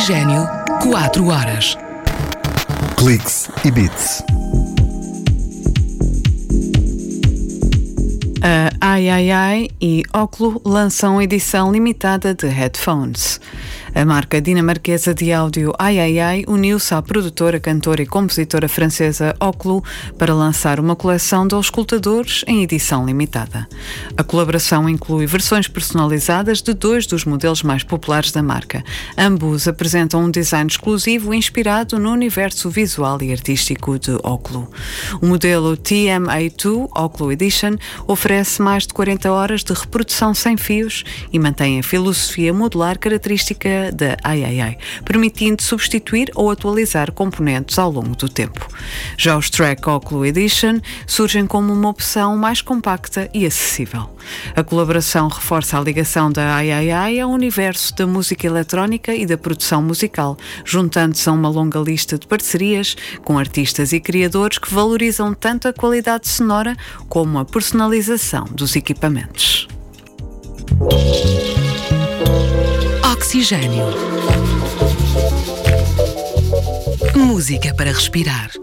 Oxigênio, 4 horas. Cliques e Beats. A Ai e Oclo lançam edição limitada de headphones. A marca dinamarquesa de áudio Ai uniu-se à produtora, cantora e compositora francesa Oclo para lançar uma coleção de auscultadores em edição limitada. A colaboração inclui versões personalizadas de 2 dos modelos mais populares da marca. Ambos apresentam um design exclusivo inspirado no universo visual e artístico de Oclo. O modelo TMA2 Oclo Edition oferece mais de 40 horas de reprodução sem fios e mantém a filosofia modular característica da Ai, permitindo substituir ou atualizar componentes ao longo do tempo. Já os Track Oclo Edition surgem como uma opção mais compacta e acessível. A colaboração reforça a ligação da Ai ao universo da música eletrónica e da produção musical, juntando-se a uma longa lista de parcerias com artistas e criadores que valorizam tanto a qualidade sonora como a personalização dos equipamentos. Oxigênio. Música para respirar.